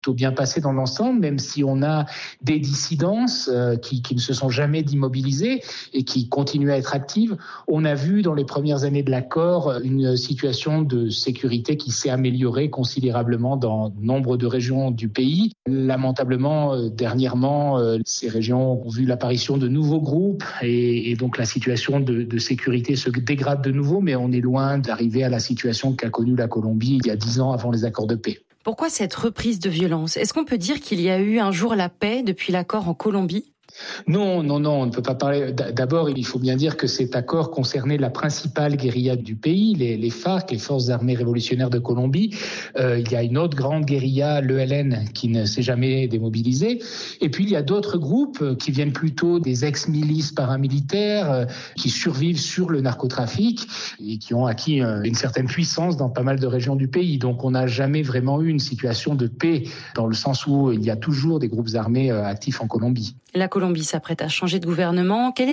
plutôt bien passé dans l'ensemble, même si on a des dissidences qui ne se sont jamais démobilisées et qui continuent à être actives. On a vu dans les premières années de l'accord une situation de sécurité qui s'est améliorée considérablement dans nombre de régions du pays. Lamentablement, dernièrement, ces régions ont vu l'apparition de nouveaux groupes et donc la situation de sécurité se dégrade de nouveau, mais on est loin d'arriver à la situation qu'a connue la Colombie il y a 10 ans avant les accords de paix. Pourquoi cette reprise de violence ? Est-ce qu'on peut dire qu'il y a eu un jour la paix depuis l'accord en Colombie ? Non, on ne peut pas parler. D'abord, il faut bien dire que cet accord concernait la principale guérilla du pays, les FARC, les Forces armées révolutionnaires de Colombie. Il y a une autre grande guérilla, l'ELN, qui ne s'est jamais démobilisée. Et puis, il y a d'autres groupes qui viennent plutôt des ex-milices paramilitaires, qui survivent sur le narcotrafic et qui ont acquis une certaine puissance dans pas mal de régions du pays. Donc, on n'a jamais vraiment eu une situation de paix, dans le sens où il y a toujours des groupes armés actifs en Colombie. La Colombie s'apprête à changer de gouvernement. Quelle